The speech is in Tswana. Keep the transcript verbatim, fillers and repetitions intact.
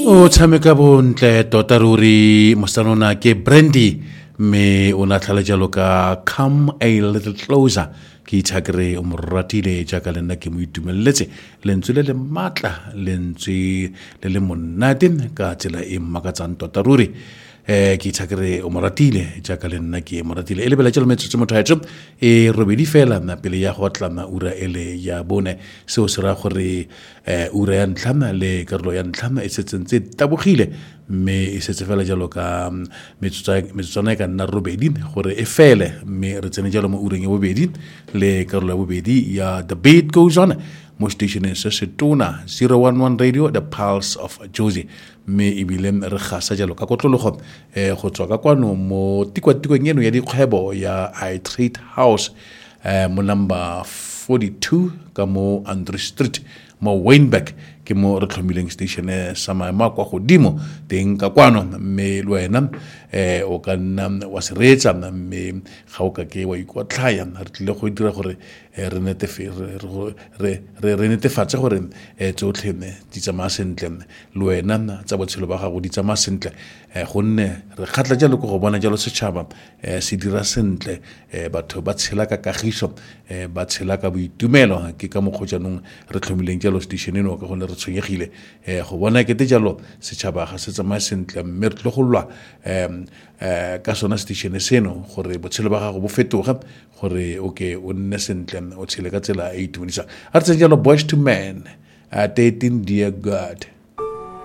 o tshameka bontle tota ruri mosanona ke Brandy me o na tlhale jalo ka come a little closer ke itshakere o moratile jaaka le nna ke mo itumeletse lentswe le le matla lentswe le le monate ka tsela e mmakatsang tota ruri eh ke itshakere o moratile jaaka le nna ke moratile e le bela tšelo metsotso mothaetso e robedi fela na pele ya go tlana ura ele ya bone se o se ra gore eh ura ya ntlhana le karolo ya ntlhana e setsentse tabogile me e setse fela jalo ka metsotsana ka nna robedi gore e fele me re tsene jalo mo ureng ya bobedi le karolo ya bobedi ya The Beat Goes On mo stationeng se se tona zero one one radio the pulse of Josie me ebile re gasa jalo ka kotlologo eh go tswa ka kwano mo tikwatikong eno ya dikgwebo ya I Trade House eh mo number forty-two ka mo Andre Street mo Wynberg ke mo re tlhomileng station e sa maemo kwa godimo teng ka kwano me lwena eh o ka nna wa se retsa me ga o ka ke wa ikwatlhaya re tle go dira gore re netefe re re re netefatse gore e tsotlhe di tsamaya sentle lwena tsa botshelo ba gago di tsamaya sentle gonne re kgatla jalo go bona jalo setšhaba se dira sentle batho ba tshela ka kagiso ba tshela ka boitumelo ke ka mogotjanong re tlhomileng jalo station eno ka gone re tshwenyegile go bona ke te jalo setšhaba ga se tsamaya sentle mme re tle go lwa um eh ka sona station seno gore botshelo ba gago bo fetoga gore okay o nne sentle o tshele ka tsela e itumedisa a re tseng jalo Boys to Men at eighteen Dear God.